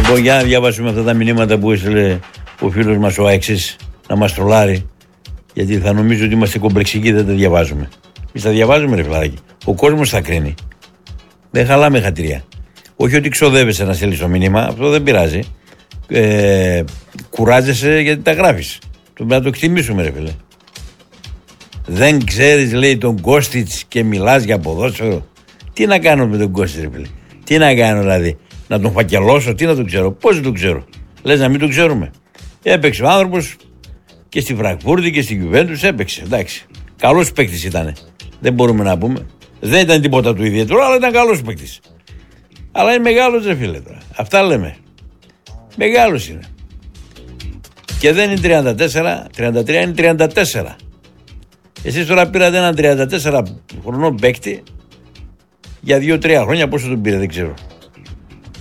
Λοιπόν, για να διαβάσουμε αυτά τα μηνύματα που έστειλε ο φίλος μας ο Αεξής να μας τρολάρει. Γιατί θα νομίζω ότι είμαστε κομπλεξικοί, δεν τα διαβάζουμε. Εμείς τα διαβάζουμε, ρε φιλαράκι. Ο κόσμος θα κρίνει. Δεν χαλάμε χατρία. Όχι ότι ξοδεύεσαι να στείλεις το μήνυμα, αυτό δεν πειράζει. Κουράζεσαι γιατί τα γράφεις. Πρέπει να το εκτιμήσουμε, ρε φίλε. Δεν ξέρεις, λέει, τον Κώστιτς και μιλάς για ποδόσφαιρο. Τι να κάνω με τον Κώστιτς, ρε φίλε. Τι να κάνω, δηλαδή. Να τον φακελώσω, τι να τον ξέρω. Πώς δεν τον ξέρω. Λες να μην τον ξέρουμε. Έπαιξε ο άνθρωπος και στη Φραγκφούρτη και στη Γιουβέντους έπαιξε. Εντάξει. Καλός παίκτης ήταν. Δεν μπορούμε να πούμε. Δεν ήταν τίποτα του ιδιαίτερο, αλλά ήταν καλός παίκτης. Αλλά είναι μεγάλος, ρε φίλε τώρα. Αυτά λέμε. Μεγάλος είναι. Και δεν είναι 34, 33 είναι 34. Εσείς τώρα πήρατε έναν 34 χρονών παίκτη για 2-3 χρόνια. Πόσο τον πήρε, δεν ξέρω.